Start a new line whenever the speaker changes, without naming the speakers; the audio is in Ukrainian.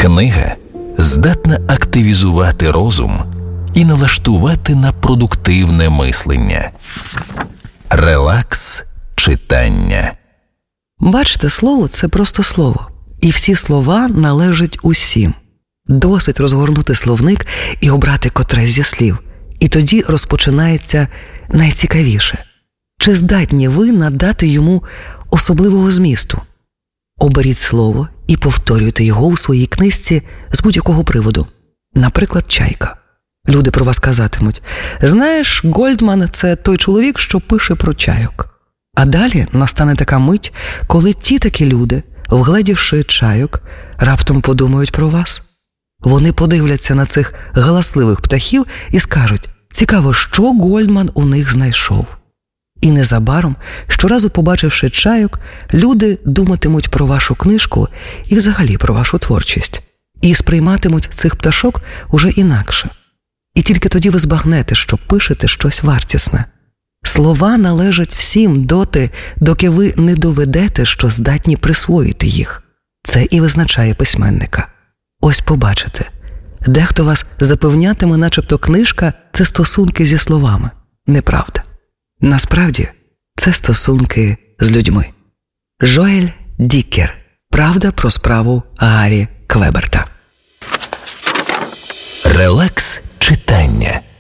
Книга здатна активізувати розум і налаштувати на продуктивне мислення. Релакс читання.
Бачите, слово – це просто слово. І всі слова належать усім. Досить розгорнути словник і обрати котресь зі слів. І тоді розпочинається найцікавіше. Чи здатні ви надати йому особливого змісту? Оберіть слово і повторюйте його у своїй книжці з будь-якого приводу. Наприклад, чайка. Люди про вас казатимуть: знаєш, Гольдман – це той чоловік, що пише про чайок. А далі настане така мить, коли ті такі люди, вгледівши чайок, раптом подумають про вас. Вони подивляться на цих галасливих птахів і скажуть: цікаво, що Гольдман у них знайшов. І незабаром, щоразу побачивши чайок, люди думатимуть про вашу книжку і взагалі про вашу творчість. І сприйматимуть цих пташок уже інакше. І тільки тоді ви збагнете, що пишете щось вартісне. Слова належать всім доти, доки ви не доведете, що здатні присвоїти їх. Це і визначає письменника. Ось побачите. Дехто вас запевнятиме, начебто книжка – це стосунки зі словами. Неправда. Насправді, це стосунки з людьми. Жоель Дікер. Правда про справу Гаррі Квеберта.
Релакс читання.